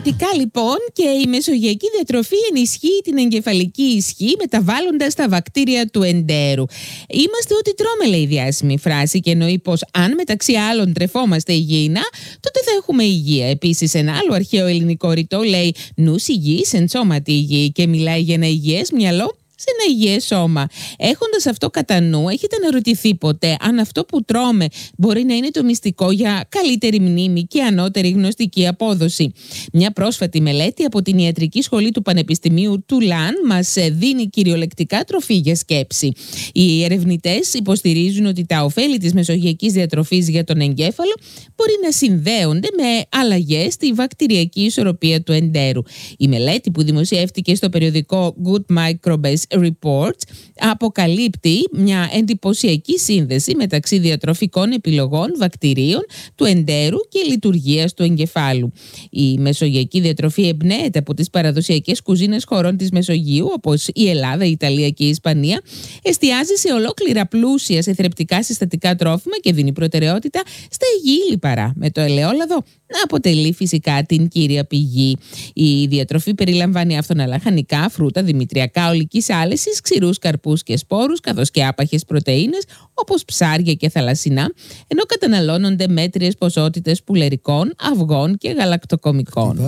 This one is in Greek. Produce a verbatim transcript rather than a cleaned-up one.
Θεωρητικά λοιπόν και η μεσογειακή διατροφή ενισχύει την εγκεφαλική ισχύ μεταβάλλοντας τα βακτήρια του εντέρου. Είμαστε ό,τι τρώμε, λέει η διάσημη φράση, και εννοεί πως αν μεταξύ άλλων τρεφόμαστε υγιεινά, τότε θα έχουμε υγεία. Επίσης, ένα άλλο αρχαίο ελληνικό ρητό λέει «νους υγιής εν σώματι υγιή» και μιλάει για ένα υγιές μυαλό σε ένα υγιές σώμα. Έχοντας αυτό κατά νου, έχετε αναρωτηθεί ποτέ αν αυτό που τρώμε μπορεί να είναι το μυστικό για καλύτερη μνήμη και ανώτερη γνωστική απόδοση? Μια πρόσφατη μελέτη από την Ιατρική Σχολή του Πανεπιστημίου του Λαν μας δίνει κυριολεκτικά τροφή για σκέψη. Οι ερευνητές υποστηρίζουν ότι τα ωφέλη της μεσογειακής διατροφής για τον εγκέφαλο μπορεί να συνδέονται με αλλαγές στη βακτηριακή ισορροπία του εντέρου. Η μελέτη, που δημοσιεύτηκε στο περιοδικό Good Microbes Reports, αποκαλύπτει μια εντυπωσιακή σύνδεση μεταξύ διατροφικών επιλογών, βακτηρίων του εντέρου και λειτουργίας του εγκεφάλου. Η μεσογειακή διατροφή εμπνέεται από τις παραδοσιακές κουζίνες χωρών της Μεσογείου, όπως η Ελλάδα, η Ιταλία και η Ισπανία, εστιάζει σε ολόκληρα πλούσια σε θρεπτικά συστατικά τρόφιμα και δίνει προτεραιότητα στα υγιή λιπαρά, με το ελαιόλαδο να αποτελεί φυσικά την κύρια πηγή. Η διατροφή περιλαμβάνει άφθονα λαχανικά, φρούτα, δημητριακά ολικής άλεσης, ξηρούς καρπούς και σπόρους, καθώς και άπαχες πρωτεΐνες όπως ψάρια και θαλασσινά, ενώ καταναλώνονται μέτριες ποσότητες πουλερικών, αυγών και γαλακτοκομικών.